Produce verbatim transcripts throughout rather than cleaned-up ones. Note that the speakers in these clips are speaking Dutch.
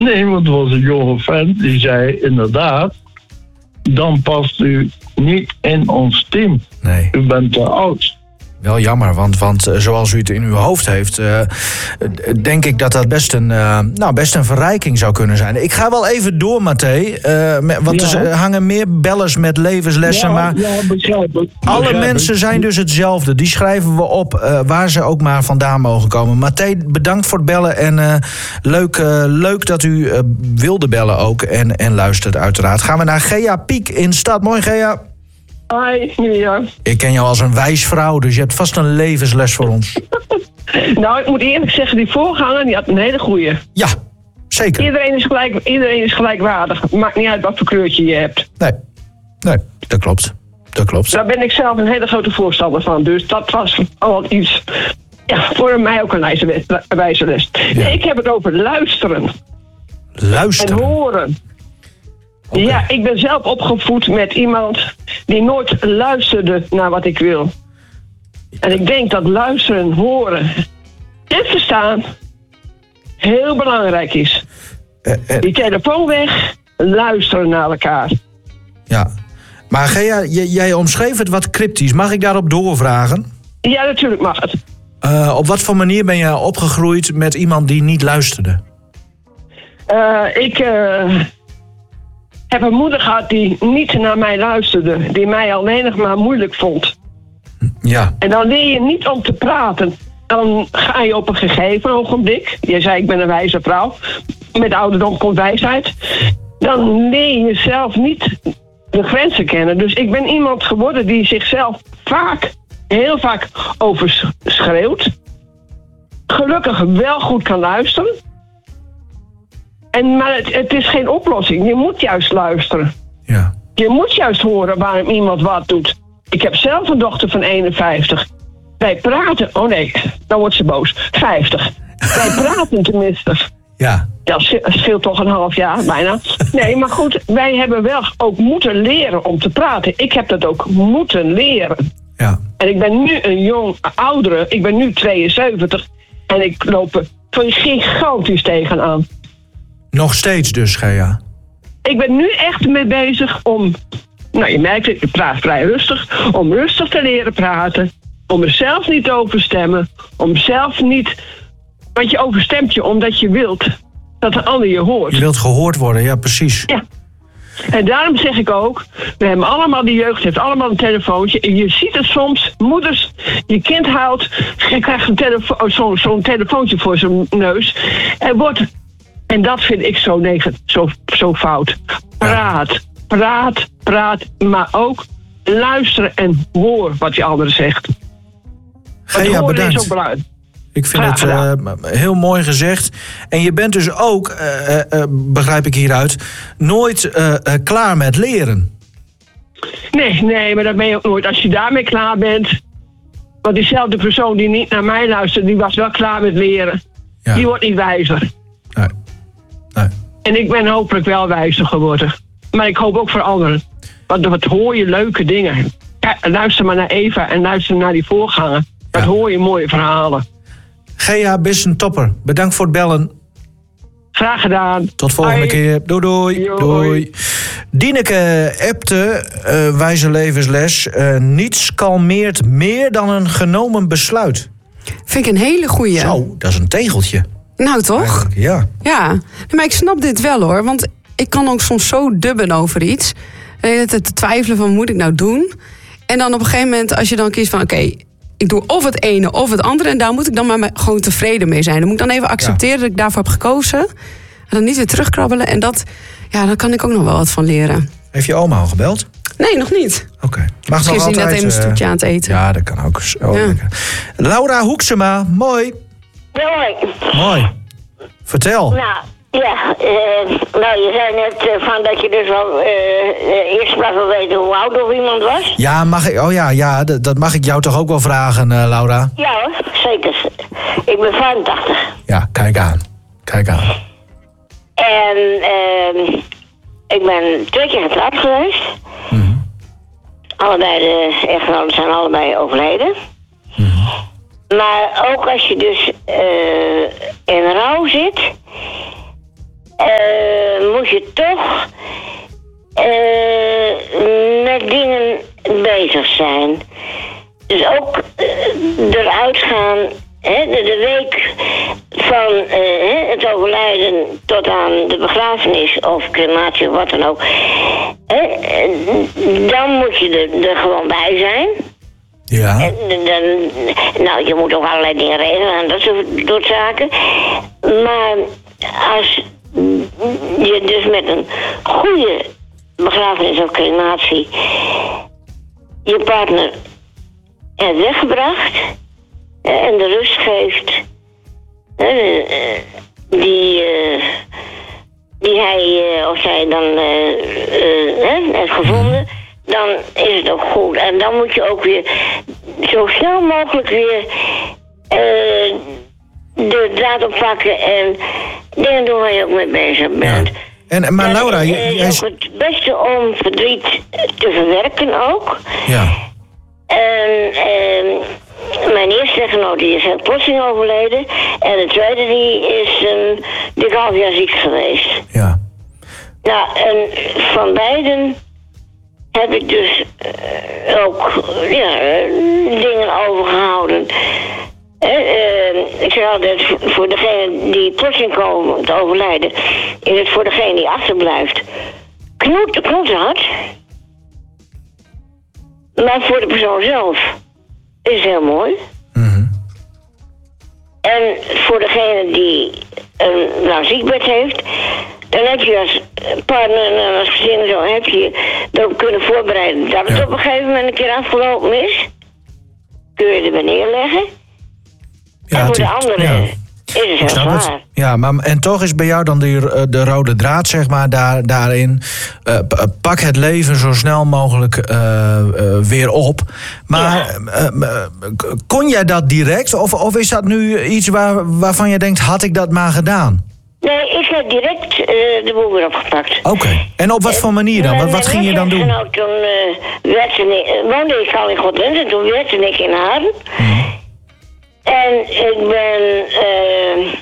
Nee, want het was een jonge vent die zei inderdaad... dan past u niet in ons team. Nee. U bent te oud. Wel jammer, want, want uh, zoals u het in uw hoofd heeft... Uh, denk ik dat dat best een, uh, nou, best een verrijking zou kunnen zijn. Ik ga wel even door, Mathé. Uh, want ja. er hangen meer bellers met levenslessen. Ja, maar ja, begrijp ik. alle Begrijp mensen ik. zijn dus hetzelfde. Die schrijven we op uh, waar ze ook maar vandaan mogen komen. Mathé, bedankt voor het bellen. En uh, leuk, uh, leuk dat u uh, wilde bellen ook. En, en luistert uiteraard. Gaan we naar Gea Piek in Stad. Mooi, Gea. Hoi, Mirjam. Ik ken jou als een wijs vrouw, dus je hebt vast een levensles voor ons. Nou, ik moet eerlijk zeggen, die voorganger die had een hele goeie. Ja, zeker. Iedereen is, gelijk, iedereen is gelijkwaardig. Maakt niet uit wat voor kleurtje je hebt. Nee, nee, dat klopt. Dat klopt. Daar ben ik zelf een hele grote voorstander van. Dus dat was al iets, ja, voor mij ook een wijze, wijze les. Ja. Ik heb het over luisteren. Luisteren? En horen. Okay. Ja, ik ben zelf opgevoed met iemand die nooit luisterde naar wat ik wil. En ik denk dat luisteren, horen en verstaan heel belangrijk is. Uh, uh, Die telefoon weg, luisteren naar elkaar. Ja, maar Gea, j- jij omschreef het wat cryptisch. Mag ik daarop doorvragen? Ja, natuurlijk mag het. Uh, op wat voor manier ben je opgegroeid met iemand die niet luisterde? Uh, ik... Uh, Ik heb een moeder gehad die niet naar mij luisterde. Die mij alleen nog maar moeilijk vond. Ja. En dan leer je niet om te praten. Dan ga je op een gegeven ogenblik... Je zei, ik ben een wijze vrouw. Met ouderdom komt wijsheid. Dan leer je jezelf niet de grenzen kennen. Dus ik ben iemand geworden die zichzelf vaak, heel vaak overschreeuwt. Gelukkig wel goed kan luisteren. En, maar het, het is geen oplossing. Je moet juist luisteren. Ja. Je moet juist horen waarom iemand wat doet. Ik heb zelf een dochter van eenenvijftig. Wij praten... Oh nee, dan wordt ze boos. vijftig. Wij praten tenminste. Ja. Dat scheelt toch een half jaar, bijna. Nee, maar goed, wij hebben wel ook moeten leren om te praten. Ik heb dat ook moeten leren. Ja. En ik ben nu een jong oudere. Ik ben nu tweeënzeventig. En ik loop er gigantisch tegenaan. Nog steeds dus, Gea? Ik ben nu echt mee bezig om... Nou, je merkt het, ik praat vrij rustig. Om rustig te leren praten. Om mezelf niet te overstemmen. Om zelf niet... Want je overstemt je omdat je wilt dat een ander je hoort. Je wilt gehoord worden, ja, precies. Ja. En daarom zeg ik ook... We hebben allemaal, die jeugd heeft allemaal een telefoontje. En je ziet het soms, moeders, je kind houdt... Je krijgt een telefo- zo, zo'n telefoontje voor zijn neus. En wordt... En dat vind ik zo, negen, zo, zo fout. Praat, praat, praat, maar ook luisteren en hoor wat die andere zegt. Gea, bedankt. Is ook belangrijk. Ik vind het uh, heel mooi gezegd. En je bent dus ook, uh, uh, begrijp ik hieruit, nooit uh, uh, klaar met leren. Nee, nee, maar dat ben je ook nooit. Als je daarmee klaar bent... Want diezelfde persoon die niet naar mij luistert... die was wel klaar met leren. Ja. Die wordt niet wijzer. Nee. Nee. En ik ben hopelijk wel wijzer geworden. Maar ik hoop ook voor anderen. Want wat hoor je leuke dingen. Ja, luister maar naar Eva en luister naar die voorganger. Wat ja. hoor je mooie verhalen. Gea, best een topper. Bedankt voor het bellen. Graag gedaan. Tot volgende Hoi. keer. Doei doei. Yo, doei. hoi. Dieneke appte, uh, wijze levensles... Uh, niets kalmeert meer dan een genomen besluit. Vind ik een hele goeie. Zo, dat is een tegeltje. Nou, toch? Eigenlijk, ja. Ja, maar ik snap dit wel, hoor. Want ik kan ook soms zo dubben over iets. Te twijfelen van, moet ik nou doen? En dan op een gegeven moment, als je dan kiest van... oké, okay, ik doe of het ene of het andere... en daar moet ik dan maar gewoon tevreden mee zijn. Dan moet ik dan even accepteren ja. dat ik daarvoor heb gekozen... en dan niet weer terugkrabbelen. En dat, ja, daar kan ik ook nog wel wat van leren. Heeft je oma al gebeld? Nee, nog niet. Oké. Okay. Misschien is hij net even een stoetje aan het eten. Ja, dat kan ook. Oh, ja. Laura Hoeksema, mooi. Mooi. Mooi. Vertel. Nou, ja, uh, nou je zei net uh, van dat je dus wel uh, uh, eerst maar wil weten hoe oud of iemand was. Ja, mag ik, oh ja, ja dat, dat mag ik jou toch ook wel vragen, uh, Laura? Ja hoor, zeker. Ik ben vijfentachtig. Ja, kijk aan. Kijk aan. En uh, ik ben twee keer getrouwd geweest. Mm-hmm. Allebei de echtgenoten zijn allebei overleden. Mm-hmm. Maar ook als je dus uh, in rouw zit... je toch uh, met dingen bezig zijn. Dus ook uh, eruit gaan, hè, de, de week van uh, het overlijden tot aan de begrafenis of crematie of wat dan ook. Hè, dan moet je er, er gewoon bij zijn. Ja. En, dan, nou, je moet ook allerlei dingen regelen en dat soort zaken. Maar als je dus met een goede begrafenis of crematie je partner hebt weggebracht en de rust geeft die, die hij of zij dan heeft gevonden, dan is het ook goed. En dan moet je ook weer zo snel mogelijk weer uh, de draad oppakken en dingen doen waar je ook mee bezig bent. Ja. En, maar Laura, het jij... is ook het beste om verdriet te verwerken ook. Ja. En uh, mijn eerste echtgenoot die is heel plotseling overleden. En de tweede die is een dik half jaar ziek geweest. Ja. Nou, en van beiden heb ik dus uh, ook ja, dingen overgehouden. Uh, uh, ik zeg altijd, voor degene die plotseling komen te overlijden, is het voor degene die achterblijft knoet, knoethard. Maar voor de persoon zelf is het heel mooi. Mm-hmm. En voor degene die een nou, ziekbed heeft, dan heb je als partner en als gezin en zo, heb je erop kunnen voorbereiden dat het ja. op een gegeven moment een keer afgelopen is. Kun je er bij neerleggen. Ja, en voor de het- anderen ja. is het Ik heel snap het. zwaar. Ja, maar en toch is bij jou dan de, de rode draad, zeg maar, daar, daarin. Uh, p- pak het leven zo snel mogelijk uh, uh, weer op. Maar uh, uh, kon jij dat direct? Of, of is dat nu iets waar, waarvan je denkt, had ik dat maar gedaan? Nee, ik heb direct uh, de boel weer opgepakt. Oké. Okay. En op wat voor manier dan? Wat, wat ging je dan doen? Nou, toen uh, werkte ik, uh, woonde ik al in Godland en toen werkte ik in Haarlem. Mm. En ik ben, uh,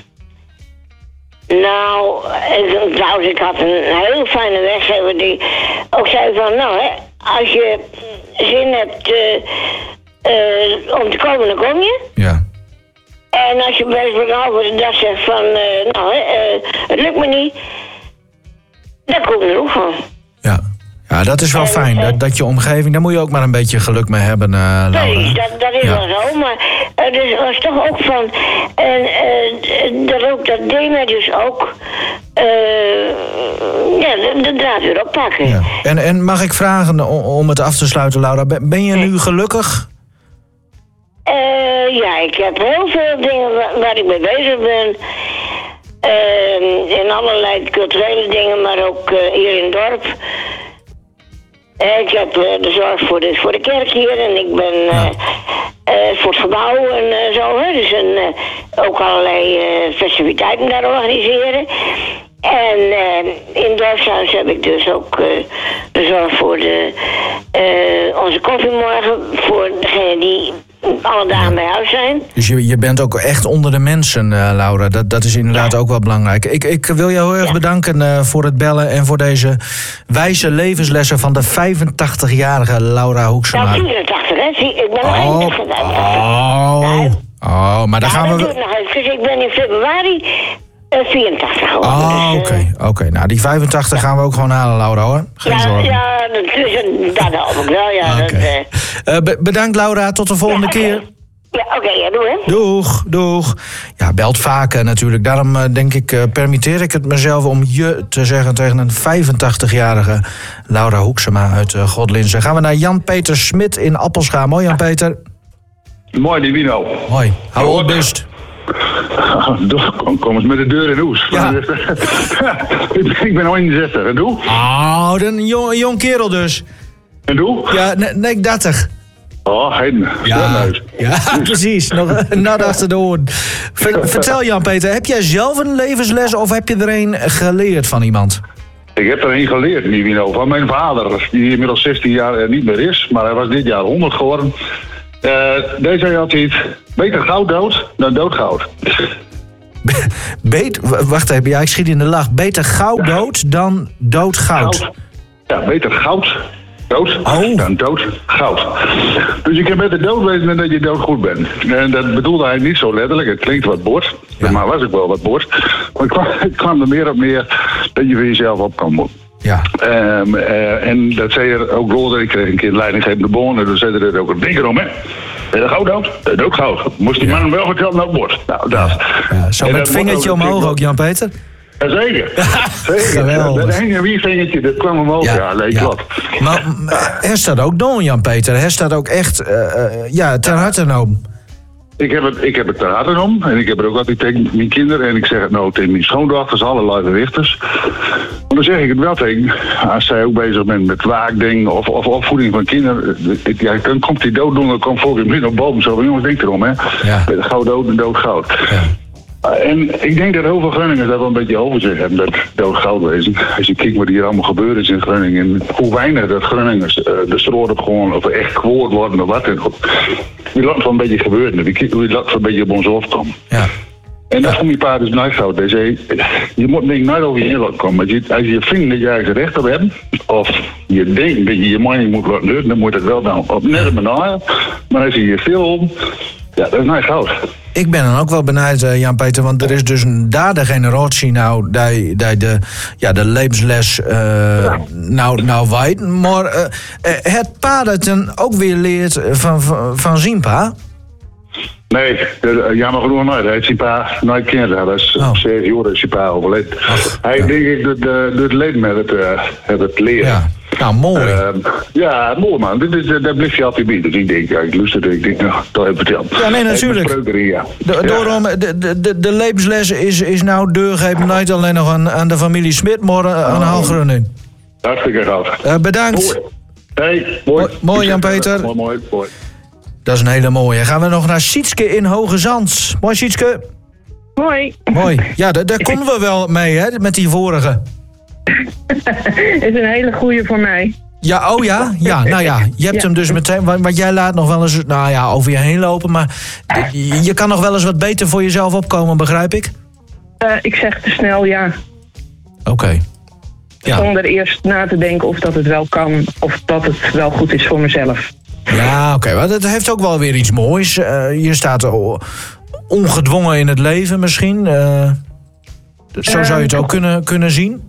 nou, ik, trouwens, ik had een heel fijne weggever die ook zei van, nou hè, als je zin hebt uh, uh, om te komen, dan kom je. Ja. En als je best over de dag zegt van, uh, nou hè, uh, het lukt me niet, dan kom je er ook van. Ja. Ja, dat is wel En, fijn. uh, Dat, dat je omgeving, daar moet je ook maar een beetje geluk mee hebben, uh, Laura. Nee, dat, dat is Ja. wel zo, maar uh, dus was toch ook van, en uh, dat, ook, dat deed mij dus ook, uh, ja, de, de draad weer oppakken. Ja. En, en mag ik vragen, om, om het af te sluiten, Laura, ben ben je nu gelukkig? Uh, ja, ik heb heel veel dingen waar, waar ik mee bezig ben. Uh, in allerlei culturele dingen, maar ook uh, hier in het dorp. Uh, ik heb uh, de zorg voor de, voor de kerk hier en ik ben uh, Ja. uh, voor het gebouw en uh, zo. Hè. Dus en, uh, ook allerlei uh, festiviteiten daar organiseren. En uh, in het dorpshuis heb ik dus ook uh, de zorg voor de, uh, onze koffiemorgen. Voor degenen die alle dagen bij huis zijn. Dus je, je bent ook echt onder de mensen, uh, Laura. Dat, dat is inderdaad ook wel belangrijk. Ik, ik wil jou heel erg Ja. bedanken uh, voor het bellen en voor deze wijze levenslessen van de vijfentachtigjarige Laura Hoeksema. Nou, vierentachtig, hè? Zie, ik ben nog Oh, eenentachtig. oh, oh, maar daar Ja, gaan dat we... duurt nog even. Ik ben in februari uh, vierentachtig geworden. Oh, dus, oké. uh, Oké, nou die vijfentachtig gaan we ook gewoon halen, Laura, hoor. Geen ja, zorgen. ja, dat, is- dat hoop ik wel, ja. Oké. Dat, uh, Uh, be- bedankt, Laura. Tot de volgende ja, oké. keer. Ja, oké, okay, ja, doe hè. Doeg, doeg. Ja, belt vaker natuurlijk. Daarom uh, denk ik, uh, permitteer ik het mezelf om je te zeggen tegen een vijfentachtigjarige Laura Hoeksema uit uh, Godlinze. Gaan we naar Jan-Peter Smit in Appelscha. Mooi, Jan-Peter. Mooi, die Wino. Hoi. Hou op, best. Kom, kom eens met de deur in de hoes. Ja. Ik ben al eenenzestig. En doe? Oh, een jong, jong kerel dus. En doe? Ja, ne- nee, dertig. Oh, heden. Ja, ja, precies. Nog nat achter de oren. Ver- vertel Jan-Peter, heb jij zelf een levensles of heb je er een geleerd van iemand? Ik heb er een geleerd, die Wino, van mijn vader. Die inmiddels zestien jaar niet meer is. Maar hij was dit jaar honderd geworden. Uh, deze had iets. Beter goud dood dan doodgoud. Beet, wacht even, ja, ik schiet in de lach. Beter gauw dood dan dood goud. Goud. Ja, beter goud. Dood Oh. dan dood goud. Dus je kan beter dood wezen dan dat je dood goed bent. En dat bedoelde hij niet zo letterlijk. Het klinkt wat bord. Ja. Maar was ook wel wat bord. Maar het kwam, het kwam er meer op neer dat je voor jezelf op kan moeten. Ja. Um, uh, en dat zei er ook Roder. Ik kreeg een keer leidinggevende bonen. Dus zei er ook een ding om, hè. Ben je goud dood? Dat is ook goud. Moest die Ja. man wel vertellen naar het bord. Nou, dat. Ja, zo En met dat het vingertje wordt ook omhoog ook, natuurlijk- Jan-Peter? Jazeker. Zeker. Geweldig. Dat ene wie-vingertje, dat kwam omhoog. Ja, ja nee, klopt. Maar m, hij staat ook don, Jan-Peter. Hij staat ook echt uh, uh, ja, ter harte genomen. Ik heb, het, ik heb het ter harte om. En ik heb het ook altijd tegen mijn kinderen. En ik zeg het nou tegen mijn schoondochters, allerlei richters. Maar dan zeg ik het wel tegen. Als zij ook bezig bent met waakdingen of, of opvoeding van kinderen. Ja, dan komt die dood doen, dan komt volgens mij op boven. Zo van, jongens, denk erom, hè. Ja. Goud dood en dood goud. Ja. En ik denk dat heel veel Groningers daar wel een beetje over zich hebben, dat dood goud wezen. Als je kijkt wat hier allemaal gebeurd is in Groningen, en hoe weinig dat Groningers uh, de stroor op gewoon, of echt gehoord worden of wat. Die laat wel een beetje gebeuren, die, die laat wel een beetje op ons overkomen. Ja. En dat vond mijn pa dus nooit goud. Hij zei, je moet denk nooit over je heen laten komen. Als je, als je vindt dat je ergens recht op hebt, of je denkt dat je je mening moet laten doen, dan moet het wel dan op net benaderen. Maar als je je veel om, ja, dat is nooit goud. Ik ben dan ook wel benieuwd, uh, Jan-Peter, want er is dus een derde generatie nou die, die de, ja, de levensles uh, nou, nou weet. Maar uh, uh, het pa dat dan ook weer leert van, van, van zijn pa? Nee, uh, jammer genoeg nooit. Hij heeft zijn pa nooit gekend. Hij was Oh. zeven jaar is zijn pa overleden. Hij ja. denk ik dat uh, het leven met het, uh, het leren. Ja, nou mooi. Uh, ja, mooi man. Dit is, uh, dat blijft je altijd bij. Dus ik denk, ja, ik luister, ik denk, nou, dat heb ik verteld. Ja, nee, natuurlijk. Ik ben ja. De, Ja. Daarom, de, de, de, de levensles is, is nou deurgegeven niet alleen nog aan, aan de familie Smit, maar uh, aan Oh. heel Groningen. Hartstikke goud. Uh, bedankt. Mooi. Hey, mooi. Mooi, mooi, Jan-Peter. Mooi, mooi, mooi. Dat is een hele mooie. Gaan we nog naar Sietske in Hoge Zand. Mooi, Sietske. Hoi. Mooi. Ja, daar, daar konden we wel mee, hè, met die vorige. Is een hele goeie voor mij. Ja, oh ja? Ja, nou ja. Je hebt Ja. hem dus meteen... Want want jij laat nog wel eens, nou ja, over je heen lopen. Maar je, je kan nog wel eens wat beter voor jezelf opkomen, begrijp ik? Uh, ik zeg te snel ja. Oké. Okay. Ja. Zonder eerst na te denken of dat het wel kan. Of dat het wel goed is voor mezelf. Ja, oké. Okay. Dat heeft ook wel weer iets moois. Uh, je staat o- ongedwongen in het leven misschien. Uh, zo zou je het ook kunnen, kunnen zien.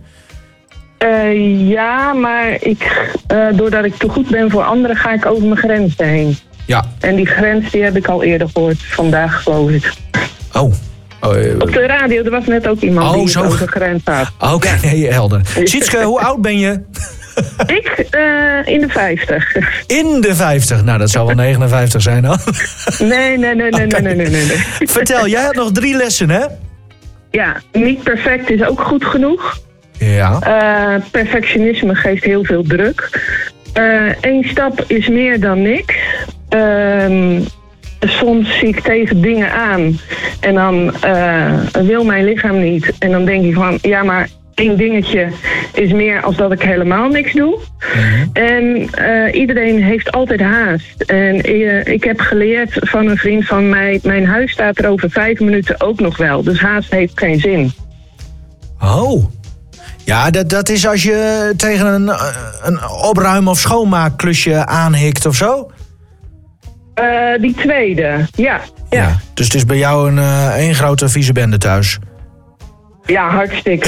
Uh, ja, maar ik, uh, doordat ik te goed ben voor anderen, ga ik over mijn grenzen heen. Ja. En die grens die heb ik al eerder gehoord, vandaag geloof ik. Oh. Oh uh, Op de radio, er was net ook iemand oh, die zo. over de grens had. Oké, okay, nee, helder. Sietske, hoe oud ben je? Ik uh, in de vijftig. In de vijftig? Nou, dat zou wel negenenvijftig zijn dan. Nee, nee, nee, nee, okay. nee, nee, nee, nee, nee. Vertel, jij had nog drie lessen, hè? Ja, niet perfect is ook goed genoeg. Ja. Uh, perfectionisme geeft heel veel druk. Eén uh, stap is meer dan niks. Uh, soms zie ik tegen dingen aan en dan uh, wil mijn lichaam niet. En dan denk ik van, ja, maar één dingetje is meer als dat ik helemaal niks doe. Mm-hmm. En uh, iedereen heeft altijd haast. En uh, ik heb geleerd van een vriend van mij, mijn huis staat er over vijf minuten ook nog wel. Dus haast heeft geen zin. Oh. Ja, dat, dat is als je tegen een, een opruim- of schoonmaakklusje aanhikt of zo? Uh, die tweede, ja, ja. ja. Dus het is bij jou een uh, één grote vieze bende thuis? Ja, hartstikke.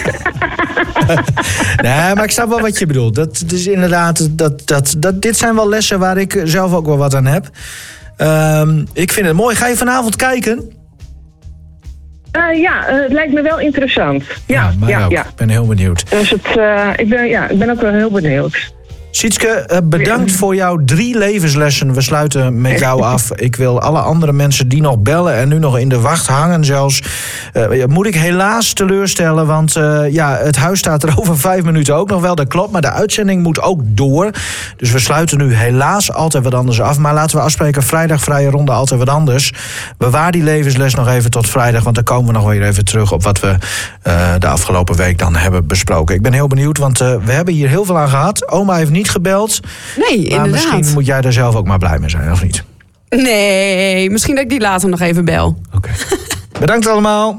Nee, maar ik snap wel wat je bedoelt. Dat is inderdaad, dat, dat, dat, dit zijn wel lessen waar ik zelf ook wel wat aan heb. Um, ik vind het mooi. Ga je vanavond kijken? Uh, ja, uh, het lijkt me wel interessant. Ja, ja, ja, ja. Ik ben heel benieuwd. Dus het, uh, ik, ben, ja, ik ben ook wel heel benieuwd. Sietske, uh, bedankt voor jouw drie levenslessen. We sluiten met jou af. Ik wil alle andere mensen die nog bellen en nu nog in de wacht hangen zelfs, Uh, moet ik helaas teleurstellen, want uh, ja, het huis staat er over vijf minuten ook nog wel. Dat klopt, maar de uitzending moet ook door. Dus we sluiten nu helaas altijd wat anders af. Maar laten we afspreken, vrijdag vrije ronde altijd wat anders. Bewaar die levensles nog even tot vrijdag, want dan komen we nog weer even terug op wat we uh, de afgelopen week dan hebben besproken. Ik ben heel benieuwd, want uh, we hebben hier heel veel aan gehad. Oma heeft niet gebeld. Nee, maar inderdaad. Misschien moet jij er zelf ook maar blij mee zijn, of niet? Nee, misschien dat ik die later nog even bel. Oké. Okay. Bedankt allemaal.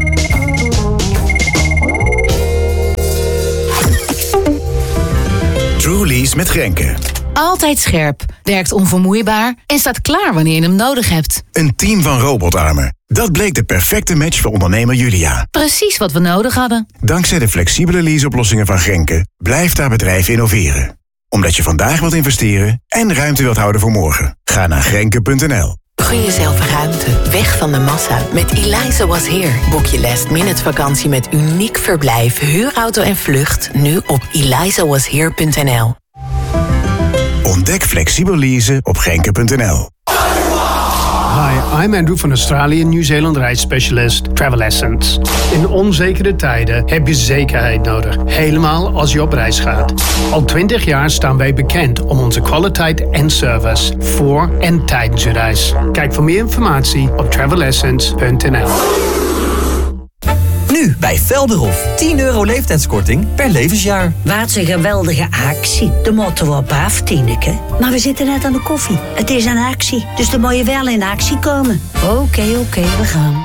Truly's met Grenke. Altijd scherp, werkt onvermoeibaar en staat klaar wanneer je hem nodig hebt. Een team van robotarmen. Dat bleek de perfecte match voor ondernemer Julia. Precies wat we nodig hadden. Dankzij de flexibele leaseoplossingen van Grenke blijft haar bedrijf innoveren. Omdat je vandaag wilt investeren en ruimte wilt houden voor morgen. Ga naar grenke punt n l. Gun jezelf ruimte, weg van de massa. Met Eliza Was Here. Boek je last minute vakantie met uniek verblijf, huurauto en vlucht. Nu op eliza was here punt n l. Ontdek flexibel leasen op grenke punt n l. Hi, I'm Andrew van Australië Nieuw-Zeeland reisspecialist Travel Essence. In onzekere tijden heb je zekerheid nodig, helemaal als je op reis gaat. Al twintig jaar staan wij bekend om onze kwaliteit en service voor en tijdens je reis. Kijk voor meer informatie op travel essence punt n l. Nu bij Velderhof. tien euro leeftijdskorting per levensjaar. Wat een geweldige actie. De moeten we op af, Tineke. Maar we zitten net aan de koffie. Het is een actie, dus dan moet je wel in actie komen. Oké, okay, oké, okay, we gaan.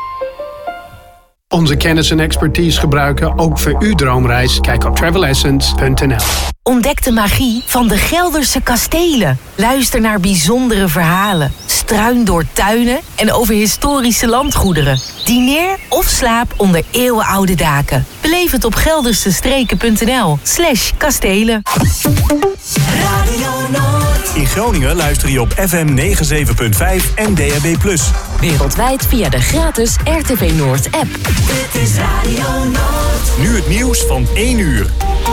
Onze kennis en expertise gebruiken ook voor uw droomreis. Kijk op travel essence punt n l. Ontdek de magie van de Gelderse kastelen. Luister naar bijzondere verhalen. Struin door tuinen en over historische landgoederen. Dineer of slaap onder eeuwenoude daken. Beleef het op geldersestreken punt n l slash kastelen. Radio Noord. In Groningen luister je op F M negenenzeventig punt vijf en D A B plus. Wereldwijd via de gratis R T V Noord app. Dit is Radio Noord. Nu het nieuws van één uur.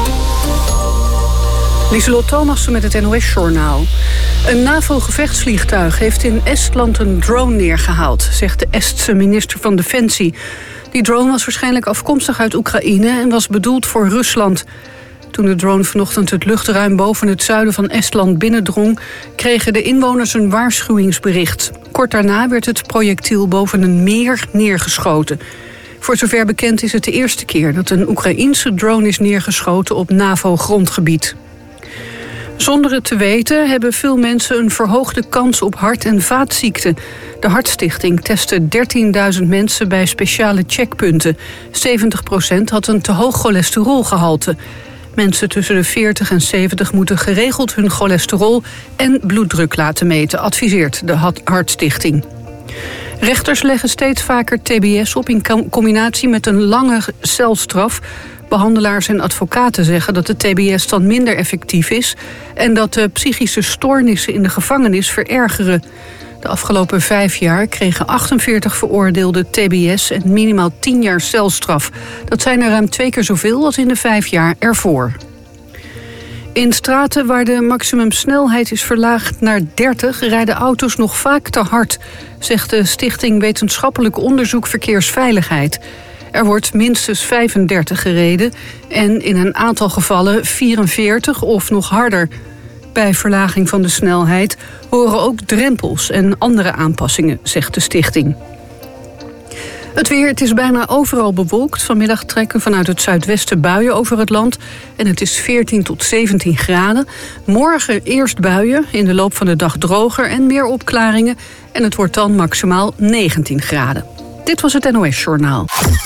Lieselot Thomassen met het N O S-journaal. Een NAVO-gevechtsvliegtuig heeft in Estland een drone neergehaald, zegt de Estse minister van Defensie. Die drone was waarschijnlijk afkomstig uit Oekraïne en was bedoeld voor Rusland. Toen de drone vanochtend het luchtruim boven het zuiden van Estland binnendrong, kregen de inwoners een waarschuwingsbericht. Kort daarna werd het projectiel boven een meer neergeschoten. Voor zover bekend is het de eerste keer dat een Oekraïense drone is neergeschoten op NAVO-grondgebied. Zonder het te weten hebben veel mensen een verhoogde kans op hart- en vaatziekten. De Hartstichting testte dertienduizend mensen bij speciale checkpunten. zeventig procent had een te hoog cholesterolgehalte. Mensen tussen de veertig en zeventig moeten geregeld hun cholesterol en bloeddruk laten meten, adviseert de Hartstichting. Rechters leggen steeds vaker T B S op in combinatie met een lange celstraf. Behandelaars en advocaten zeggen dat de T B S dan minder effectief is en dat de psychische stoornissen in de gevangenis verergeren. De afgelopen vijf jaar kregen achtenveertig veroordeelden T B S en minimaal tien jaar celstraf. Dat zijn er ruim twee keer zoveel als in de vijf jaar ervoor. In straten waar de maximumsnelheid is verlaagd naar dertig... rijden auto's nog vaak te hard, zegt de Stichting Wetenschappelijk Onderzoek Verkeersveiligheid. Er wordt minstens vijfendertig gereden en in een aantal gevallen vierenveertig of nog harder. Bij verlaging van de snelheid horen ook drempels en andere aanpassingen, zegt de stichting. Het weer, het is bijna overal bewolkt. Vanmiddag trekken vanuit het zuidwesten buien over het land. En het is veertien tot zeventien graden. Morgen eerst buien, in de loop van de dag droger en meer opklaringen. En het wordt dan maximaal negentien graden. Dit was het N O S-journaal.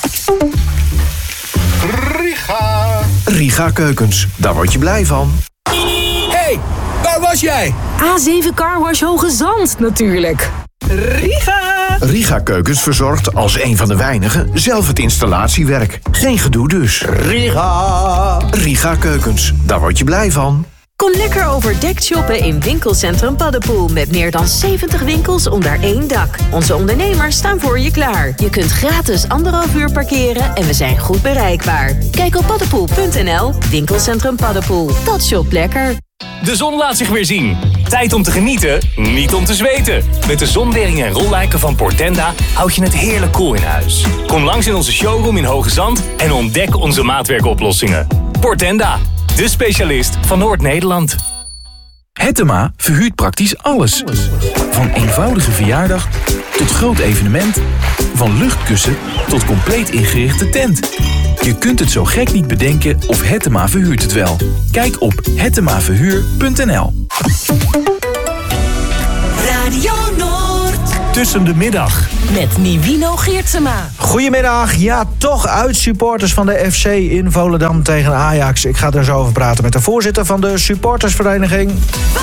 Riga. Riga Keukens, daar word je blij van. Hey, waar was jij? A zeven Carwash Hoge Zand, natuurlijk. Riga! Riga Keukens verzorgt als een van de weinigen zelf het installatiewerk. Geen gedoe dus. Riga! Riga Keukens, daar word je blij van. Kom lekker overdekt shoppen in winkelcentrum Paddepoel. Met meer dan zeventig winkels onder één dak. Onze ondernemers staan voor je klaar. Je kunt gratis anderhalf uur parkeren en we zijn goed bereikbaar. Kijk op paddepoel punt n l. Winkelcentrum Paddepoel. Dat shopt lekker. De zon laat zich weer zien. Tijd om te genieten, niet om te zweten. Met de zonweringen en rolluiken van Portenda houd je het heerlijk koel in huis. Kom langs in onze showroom in Hoge Zand en ontdek onze maatwerkoplossingen. Portenda, de specialist van Noord-Nederland. Hettema verhuurt praktisch alles. Van eenvoudige verjaardag tot groot evenement. Van luchtkussen tot compleet ingerichte tent. Je kunt het zo gek niet bedenken of Hettema verhuurt het wel. Kijk op hettema verhuur punt n l. Radio Noord. tussen de middag. Met Nivino Geertsema. Goedemiddag. Ja, toch uit supporters van de F C in Volendam tegen Ajax. Ik ga er zo over praten met de voorzitter van de supportersvereniging.